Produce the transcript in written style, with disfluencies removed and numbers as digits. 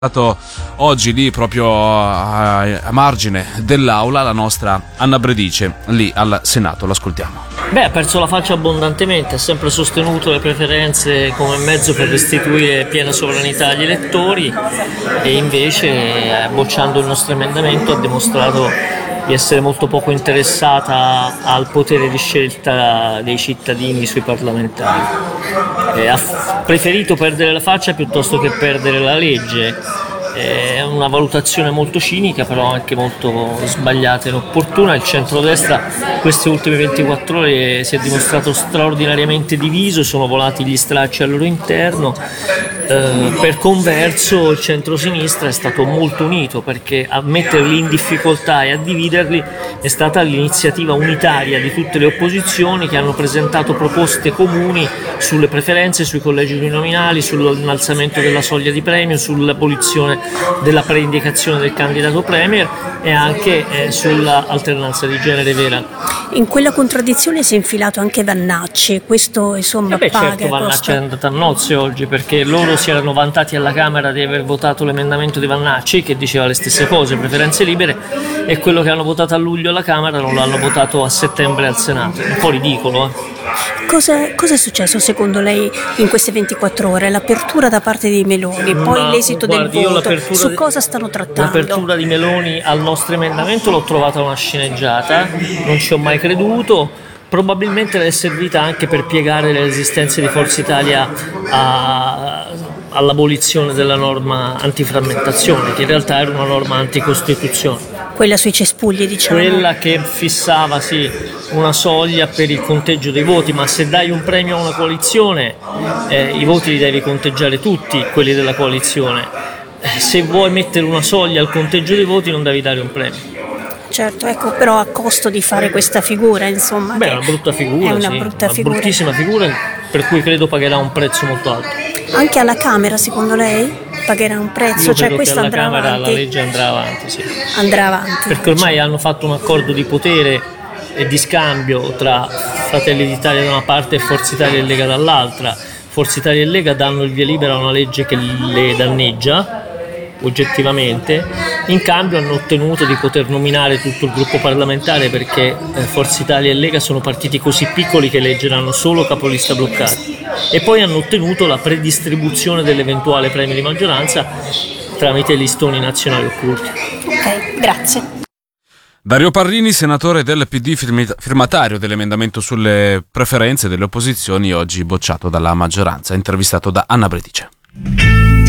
Oggi lì proprio a margine dell'aula la nostra Anna Bredice lì al Senato, l'ascoltiamo. Ha perso la faccia abbondantemente, ha sempre sostenuto le preferenze come mezzo per restituire piena sovranità agli elettori e invece bocciando il nostro emendamento ha dimostrato di essere molto poco interessata al potere di scelta dei cittadini sui parlamentari. Ha preferito perdere la faccia piuttosto che perdere la legge. È una valutazione molto cinica, però anche molto sbagliata e inopportuna. Il centrodestra queste ultime 24 ore si è dimostrato straordinariamente diviso, sono volati gli stracci al loro interno. Per converso il centrosinistra è stato molto unito, perché a metterli in difficoltà e a dividerli è stata l'iniziativa unitaria di tutte le opposizioni che hanno presentato proposte comuni sulle preferenze, sui collegi uninominali, sull'innalzamento della soglia di premio, sull'abolizione della preindicazione del candidato premier e anche sull'alternanza di genere vera. In quella contraddizione si è infilato anche Vannacci, questo insomma paga. Certo, Vannacci è andato a nozze oggi, perché loro si erano vantati alla Camera di aver votato l'emendamento di Vannacci che diceva le stesse cose, preferenze libere, e quello che hanno votato a luglio alla Camera non l'hanno votato a settembre al Senato. Un po' ridicolo, Cosa è successo secondo lei in queste 24 ore? L'apertura da parte di Meloni, poi l'esito del voto, su cosa stanno trattando? L'apertura di Meloni al nostro emendamento l'ho trovata una sceneggiata, non ci ho mai creduto. Probabilmente le è servita anche per piegare le resistenze di Forza Italia all'abolizione della norma antiframmentazione, che in realtà era una norma anticostituzione. Quella sui cespugli, diciamo. Quella che fissava, una soglia per il conteggio dei voti, ma se dai un premio a una coalizione, i voti li devi conteggiare tutti, quelli della coalizione. Se vuoi mettere una soglia al conteggio dei voti non devi dare un premio. Certo, ecco, però a costo di fare questa figura, insomma. È una brutta figura, è una bruttissima figura, per cui credo pagherà un prezzo molto alto. Anche alla Camera, secondo lei, pagherà un prezzo? Io credo questo che alla andrà Camera avanti? la legge andrà avanti, sì. Andrà avanti. Perché ormai hanno fatto un accordo di potere e di scambio tra Fratelli d'Italia da una parte e Forza Italia e Lega dall'altra. Forza Italia e Lega danno il via libera a una legge che le danneggia oggettivamente, in cambio hanno ottenuto di poter nominare tutto il gruppo parlamentare, perché Forza Italia e Lega sono partiti così piccoli che eleggeranno solo capolista bloccati, e poi hanno ottenuto la predistribuzione dell'eventuale premio di maggioranza tramite listoni nazionali occulti. Ok, grazie. Dario Parrini, senatore del PD, firmatario dell'emendamento sulle preferenze delle opposizioni, oggi bocciato dalla maggioranza, intervistato da Anna Bredice.